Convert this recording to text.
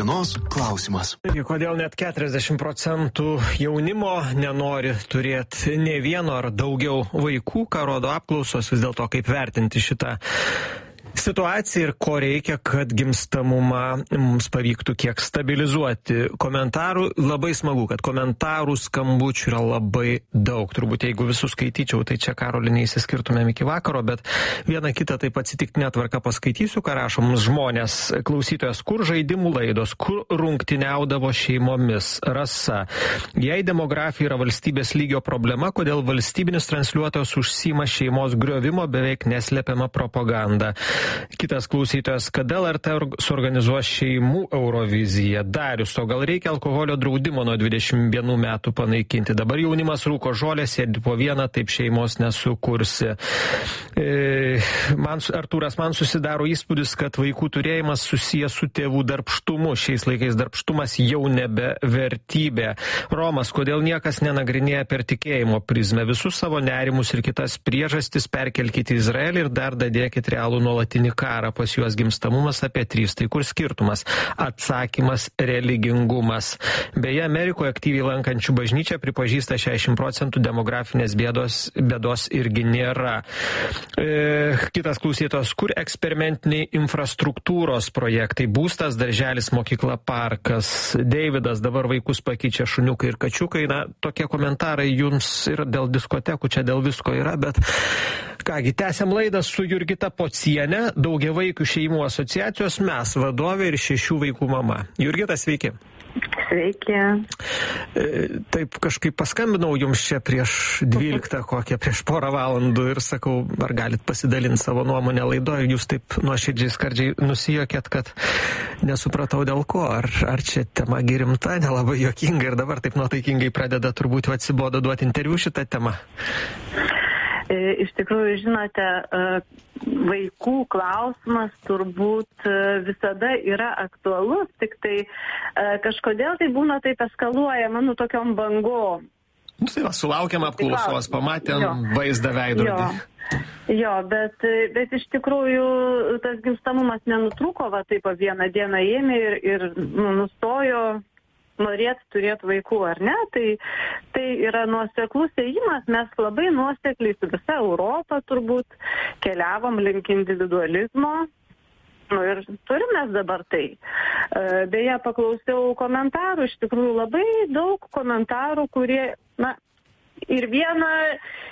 dienos klausimas. Taigi, kodėl net 40% jaunimo nenori turėti ne vieno ar daugiau vaikų, ką rodo apklausos, vis dėlto kaip vertinti šitą situacija ir ko reikia, kad gimstamumą mums pavyktų kiek stabilizuoti. Komentarų labai smagu, kad komentarų skambučių yra labai daug. Turbūt jeigu visus skaityčiau, tai čia Karolį neįsiskirtumėm iki vakaro, bet vieną kitą taip atsitiktinę tvarką paskaitysiu, ką rašo mums žmonės. Klausytojas, kur žaidimų laidos, kur rungtyniaudavo šeimomis? Rasa. Jei demografija yra valstybės lygio problema, kodėl valstybinis transliuotojas užsima šeimos griovimo beveik neslepiama propaganda? Kitas klausytojas, kada LRT suorganizuos šeimų Euroviziją? Darius, o gal reikia alkoholio draudimo nuo 21 metų panaikinti? Dabar jaunimas rūko žolę, sėdi po vieną, taip šeimos nesukursi. Artūras, man susidaro įspūdis, kad vaikų turėjimas susijęs su tėvų darbštumu. Šiais laikais darbštumas jau nebe vertybė. Romas, kodėl niekas nenagrinėja per tikėjimo prizmę? Visus savo nerimus ir kitas priežastis perkelkite į Izraelį ir dar dadėkit realų nuolatinį karą, pas juos gimstamumas apie 3. Tai kur skirtumas? Atsakymas - religingumas. Beje, Amerikoje aktyviai lankančių bažnyčią pripažįsta 60% demografinės bėdos irgi nėra. Kitas klausytojas, kur eksperimentiniai infrastruktūros projektai? Būstas, darželis, mokykla, parkas. Deividas, dabar vaikus pakeičia šuniukai ir kačiukai. Na, tokie komentarai jums ir dėl diskotekų, čia dėl visko yra, bet kągi, tęsiam laidą su Jurgita Pocienė, daugiavaikių šeimų asociacijos Mes vadovė ir 6 vaikų mama. Jurgita, sveiki. Sveiki. Taip kažkaip paskambinau jums čia prieš 12 kokią, prieš porą valandų ir sakau, ar galit pasidalinti savo nuomonę laidoje. Jūs taip nuoširdžiai skardžiai nusijokėt, kad nesupratau dėl ko. Ar čia tema rimta, nelabai juokinga ir dabar taip nuotaikingai pradeda turbūt atsibodo duoti interviu šitą temą. Iš tikrųjų, žinote, vaikų klausimas turbūt visada yra aktualus, tik tai kažkodėl tai būna taip eskaluojama, tokiom bangom. Sulaukėm apklausos, pamatėm vaizdą veidrodį. Jo, bet iš tikrųjų tas gimstamumas nenutrūko, va taip vieną dieną ėmė ir nustojo norėt turėti vaikų, ar ne? Tai yra nuoseklus ėjimas, mes labai nuosekliai su visa Europa turbūt keliavom link individualizmo. Ir turim mes dabar tai. Beje, paklausiau komentarų, iš tikrųjų labai daug komentarų, kurie, ir viena